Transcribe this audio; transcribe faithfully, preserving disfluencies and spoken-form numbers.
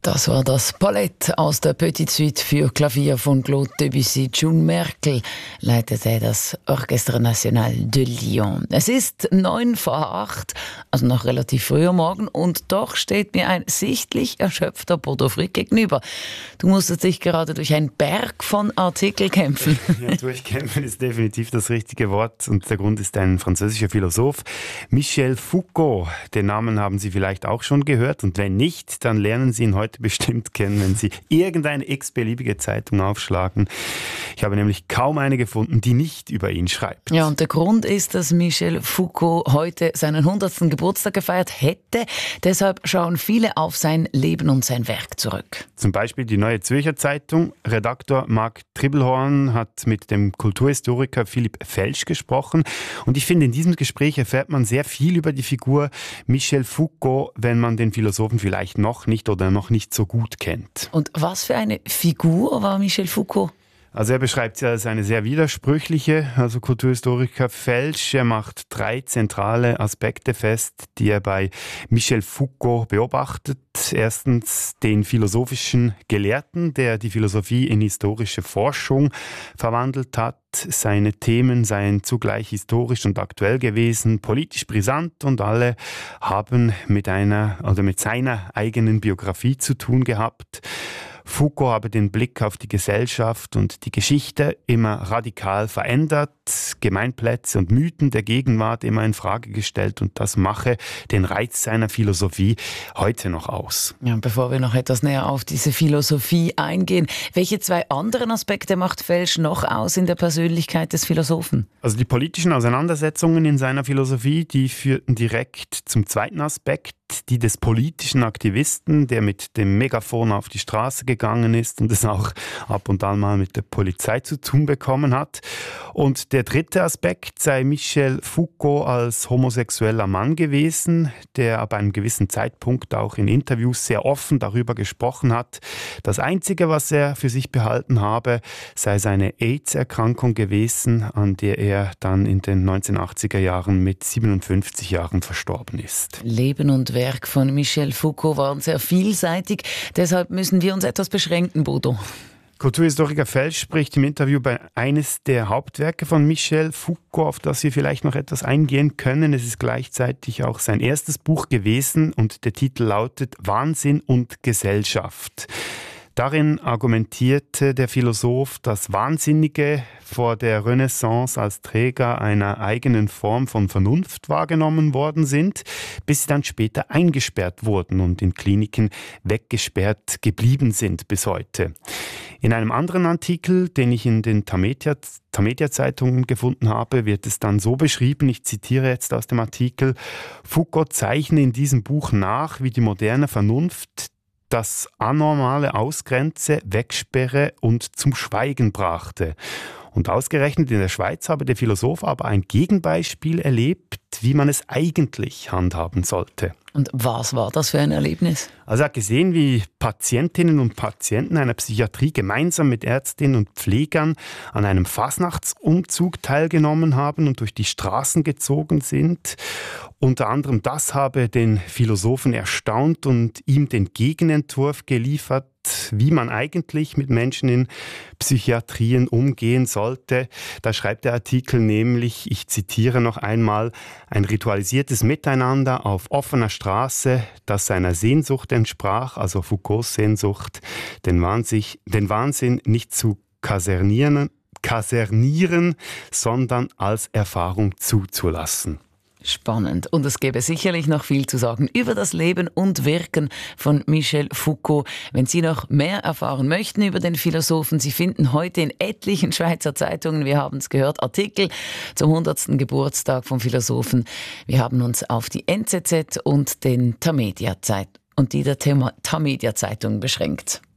Das war das Ballett aus der Petite Suite für Klavier von Claude Debussy. June Merkel leitete das Orchestre National de Lyon. Es ist neun vor acht, also noch relativ früh am Morgen, und doch steht mir ein sichtlich erschöpfter Bodo Frick gegenüber. Du musstest dich gerade durch einen Berg von Artikeln kämpfen. Ja, durchkämpfen ist definitiv das richtige Wort, und der Grund ist ein französischer Philosoph, Michel Foucault. Den Namen haben Sie vielleicht auch schon gehört, und wenn nicht, dann lernen Sie ihn heute bestimmt kennen, wenn Sie irgendeine x-beliebige Zeitung aufschlagen. Ich habe nämlich kaum eine gefunden, die nicht über ihn schreibt. Ja, und der Grund ist, dass Michel Foucault heute seinen hundertsten Geburtstag gefeiert hätte. Deshalb schauen viele auf sein Leben und sein Werk zurück. Zum Beispiel die Neue Zürcher Zeitung. Redaktor Marc Tribbelhorn hat mit dem Kulturhistoriker Philipp Felsch gesprochen. Und ich finde, in diesem Gespräch erfährt man sehr viel über die Figur Michel Foucault, wenn man den Philosophen vielleicht noch nicht oder noch nicht so gut kennt. Und was für eine Figur war Michel Foucault? Also er beschreibt sie als eine sehr widersprüchliche, also Kulturhistoriker Felsch. Er macht drei zentrale Aspekte fest, die er bei Michel Foucault beobachtet. Erstens den philosophischen Gelehrten, der die Philosophie in historische Forschung verwandelt hat. Seine Themen seien zugleich historisch und aktuell gewesen, politisch brisant, und alle haben mit einer oder mit seiner eigenen Biografie zu tun gehabt. Foucault habe den Blick auf die Gesellschaft und die Geschichte immer radikal verändert, Gemeinplätze und Mythen der Gegenwart immer in Frage gestellt, und das mache den Reiz seiner Philosophie heute noch aus. Ja, bevor wir noch etwas näher auf diese Philosophie eingehen, welche zwei anderen Aspekte macht Felsch noch aus in der Persönlichkeit des Philosophen? Also die politischen Auseinandersetzungen in seiner Philosophie, die führten direkt zum zweiten Aspekt, die des politischen Aktivisten, der mit dem Megafon auf die Straße gegangen ist und es auch ab und an mal mit der Polizei zu tun bekommen hat. Und der dritte Aspekt sei Michel Foucault als homosexueller Mann gewesen, der ab einem gewissen Zeitpunkt auch in Interviews sehr offen darüber gesprochen hat. Das Einzige, was er für sich behalten habe, sei seine AIDS-Erkrankung gewesen, an der er dann in den neunzehnhundertachtziger Jahren mit siebenundfünfzig Jahren verstorben ist. Leben und Werk von Michel Foucault waren sehr vielseitig. Deshalb müssen wir uns etwas beschränken, Bodo. Kulturhistoriker Felsch spricht im Interview bei eines der Hauptwerke von Michel Foucault, auf das wir vielleicht noch etwas eingehen können. Es ist gleichzeitig auch sein erstes Buch gewesen, und der Titel lautet Wahnsinn und Gesellschaft. Darin argumentierte der Philosoph, dass Wahnsinnige vor der Renaissance als Träger einer eigenen Form von Vernunft wahrgenommen worden sind, bis sie dann später eingesperrt wurden und in Kliniken weggesperrt geblieben sind bis heute. In einem anderen Artikel, den ich in den Tamedia-Zeitungen gefunden habe, wird es dann so beschrieben, ich zitiere jetzt aus dem Artikel: Foucault zeichne in diesem Buch nach, wie die moderne Vernunft das Anormale ausgrenze, wegsperre und zum Schweigen brachte. Und ausgerechnet in der Schweiz habe der Philosoph aber ein Gegenbeispiel erlebt, wie man es eigentlich handhaben sollte. Und was war das für ein Erlebnis? Also er hat gesehen, wie Patientinnen und Patienten einer Psychiatrie gemeinsam mit Ärztinnen und Pflegern an einem Fasnachtsumzug teilgenommen haben und durch die Straßen gezogen sind. Unter anderem das habe den Philosophen erstaunt und ihm den Gegenentwurf geliefert, wie man eigentlich mit Menschen in Psychiatrien umgehen sollte. Da schreibt der Artikel nämlich, ich zitiere noch einmal, ein ritualisiertes Miteinander auf offener Straße, das seiner Sehnsucht entsprach, also Foucaults Sehnsucht, den Wahnsinn, den Wahnsinn nicht zu kasernieren, kasernieren, sondern als Erfahrung zuzulassen. Spannend. Und es gäbe sicherlich noch viel zu sagen über das Leben und Wirken von Michel Foucault. Wenn Sie noch mehr erfahren möchten über den Philosophen, Sie finden heute in etlichen Schweizer Zeitungen, wir haben es gehört, Artikel zum hundertsten Geburtstag vom Philosophen. Wir haben uns auf die N Z Z und den Tamedia Zeit und die der Tamedia Zeitung beschränkt.